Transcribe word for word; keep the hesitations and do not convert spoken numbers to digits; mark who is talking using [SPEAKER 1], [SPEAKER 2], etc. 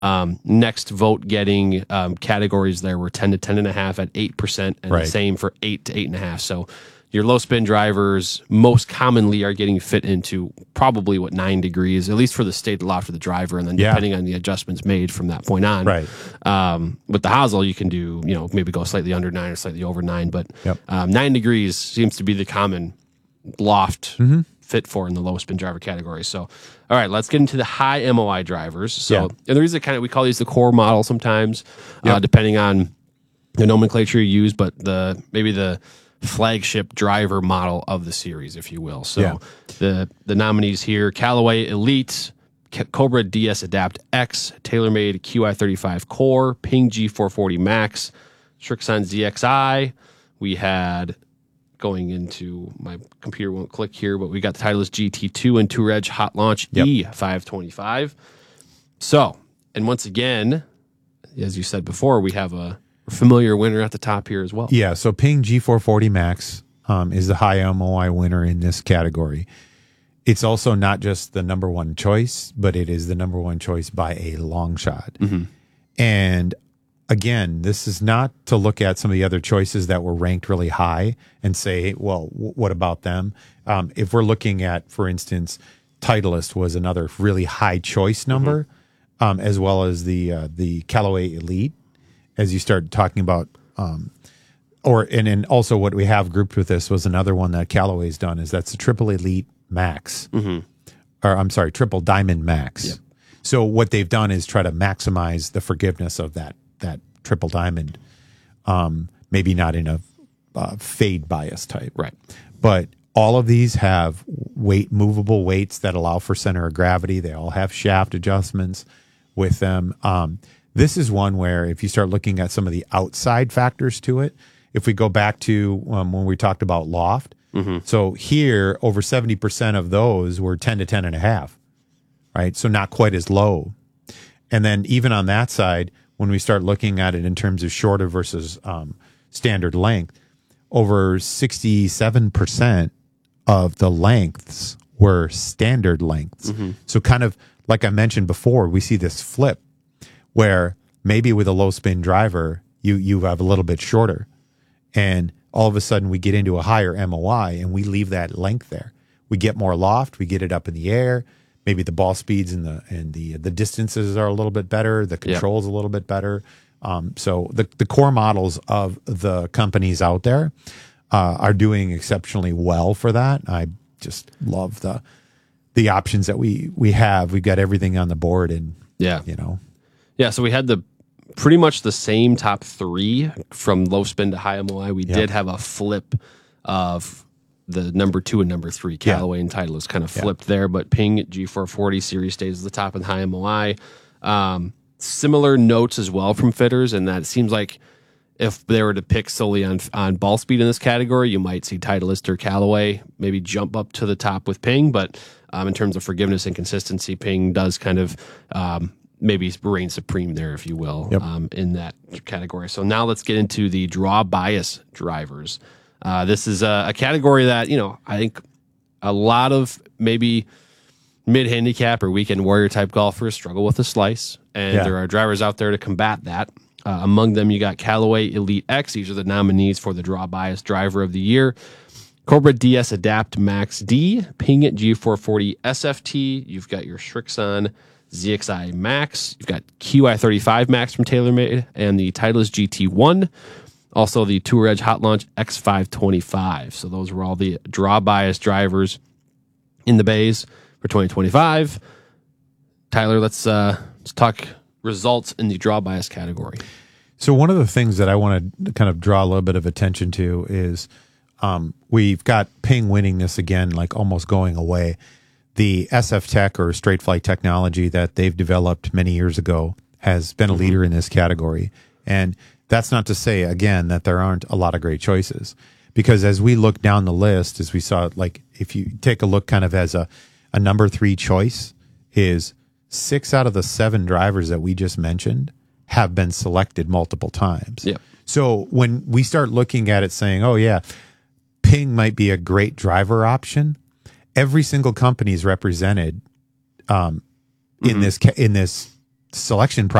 [SPEAKER 1] Um, next vote getting um, categories there were ten to ten and a half at eight percent, and
[SPEAKER 2] Right.
[SPEAKER 1] the same for eight to eight and a half. So your low spin drivers most commonly are getting fit into probably what nine degrees, at least for the state loft of the driver, and then
[SPEAKER 2] Yeah.
[SPEAKER 1] depending on the adjustments made from that point on.
[SPEAKER 2] Right.
[SPEAKER 1] Um, with the Hazel, you can do, you know, maybe go slightly under nine or slightly over nine, but
[SPEAKER 2] Yep.
[SPEAKER 1] um, nine degrees seems to be the common loft
[SPEAKER 2] Mm-hmm.
[SPEAKER 1] fit for in the low spin driver category. So, all right, let's get into the high M O I drivers. So,
[SPEAKER 2] Yeah.
[SPEAKER 1] and the reason kind of we call these the core model sometimes, uh,
[SPEAKER 2] Yep.
[SPEAKER 1] depending on the nomenclature you use, but the maybe the flagship driver model of the series, if you will. So,
[SPEAKER 2] Yeah.
[SPEAKER 1] the the nominees here: Callaway Elite, C- Cobra D S Adapt X, TaylorMade Q I thirty-five Core, Ping G four forty Max, Srixon Z X I. We had, going into, my computer won't click here, but we got the Titleist G T two and Tour Edge Hot Launch
[SPEAKER 2] Yep.
[SPEAKER 1] E five twenty-five. So, and once again, as you said before, we have a familiar winner at the top here as well.
[SPEAKER 2] Yeah, so Ping G four forty Max um, is the high M O I winner in this category. It's also not just the number one choice, but it is the number one choice by a long shot.
[SPEAKER 1] Mm-hmm.
[SPEAKER 2] And again, this is not to look at some of the other choices that were ranked really high and say, well, w- what about them? Um, if we're looking at, for instance, Titleist was another really high choice number, mm-hmm. um, as well as the uh, the Callaway Elite. As you start talking about, um, or and and also what we have grouped with this was another one that Callaway's done is that's the Triple Elite Max,
[SPEAKER 1] Mm-hmm.
[SPEAKER 2] or I'm sorry, Triple Diamond Max.
[SPEAKER 1] Yep.
[SPEAKER 2] So what they've done is try to maximize the forgiveness of that that Triple Diamond, um, maybe not in a uh, fade bias type,
[SPEAKER 1] Right.
[SPEAKER 2] but all of these have weight movable weights that allow for center of gravity. They all have shaft adjustments with them. Um, This is one where if you start looking at some of the outside factors to it, if we go back to um, when we talked about loft,
[SPEAKER 1] Mm-hmm.
[SPEAKER 2] so here over seventy percent of those were ten to ten and a half, right? So not quite as low. And then even on that side, when we start looking at it in terms of shorter versus um, standard length, over sixty-seven percent of the lengths were standard lengths.
[SPEAKER 1] Mm-hmm.
[SPEAKER 2] So kind of like I mentioned before, we see this flip where maybe with a low spin driver, you you have a little bit shorter. And all of a sudden we get into a higher M O I and we leave that length there. We get more loft, we get it up in the air. Maybe the ball speeds and the and the the distances are a little bit better, the controls a little bit better. Um, so the, the core models of the companies out there uh, are doing exceptionally well for that. I just love the the options that we we have. We've got everything on the board, and
[SPEAKER 1] Yeah.
[SPEAKER 2] you know.
[SPEAKER 1] Yeah, so we had the pretty much the same top three from low spin to high M O I. We
[SPEAKER 2] Yep.
[SPEAKER 1] did have a flip of the number two and number three, Callaway and Titleist kind of flipped there, but Ping G four forty series stays at the top of the high M O I. Um, similar notes as well from fitters, and that it seems like if they were to pick solely on on ball speed in this category, you might see Titleist or Callaway maybe jump up to the top with Ping, but um, in terms of forgiveness and consistency, Ping does kind of um, maybe reign supreme there, if you will,
[SPEAKER 2] Yep.
[SPEAKER 1] um, in that category. So now let's get into the draw bias drivers. Uh, this is a, a category that, you know, I think a lot of maybe mid-handicap or weekend warrior type golfers struggle with the slice, and
[SPEAKER 2] Yeah.
[SPEAKER 1] there are drivers out there to combat that. Uh, among them, you got Callaway Elite X. These are the nominees for the draw bias driver of the year. Cobra D S Adapt Max D, Ping G four forty S F T. You've got your Srixon Z X I Max. You've got Q I thirty-five Max from TaylorMade and the Titleist G T one. Also the Tour Edge Hot Launch X five twenty-five. So those were all the draw bias drivers in the bays for twenty twenty-five. Tyler, let's uh, let's talk results in the draw bias category.
[SPEAKER 2] So one of the things that I want to kind of draw a little bit of attention to is um, we've got Ping winning this again, like almost going away. The S F Tech or Straight Flight technology that they've developed many years ago has been a leader in this category. And that's not to say, again, that there aren't a lot of great choices. Because as we look down the list, as we saw, like if you take a look kind of as a, a number three choice, is six out of the seven drivers that we just mentioned have been selected multiple times.
[SPEAKER 1] Yep.
[SPEAKER 2] So when we start looking at it saying, oh, yeah, Ping might be a great driver option, every single company is represented um, in
[SPEAKER 1] Mhm.
[SPEAKER 2] this ca- in this selection